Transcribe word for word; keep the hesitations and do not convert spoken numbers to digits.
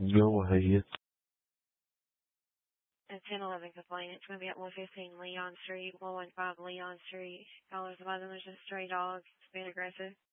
Go ahead. A ten eleven complaint. It's going to be at one fifteen Leon Street, one one five Leon Street. Callers about them. There's a stray dog. It's being aggressive.